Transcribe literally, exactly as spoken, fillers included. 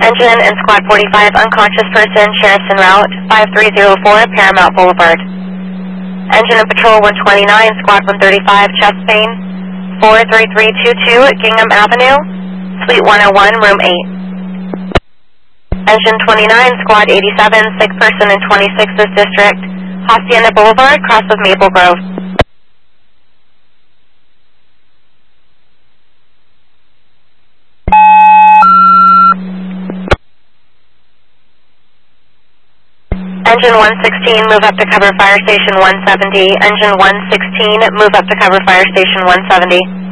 Engine and Squad forty-five, unconscious person, sheriff's en route, five three zero four, Paramount Boulevard. Engine and Patrol one twenty-nine, Squad one thirty-five, chest pain, four three three two two, Gingham Avenue, Suite one oh one, Room eight. Engine twenty-nine, Squad eighty-seven, sick person in twenty-sixth District, Hacienda Boulevard, cross of Maple Grove. Engine one sixteen, move up to cover Fire Station one seventy. Engine one sixteen, move up to cover Fire Station one seventy.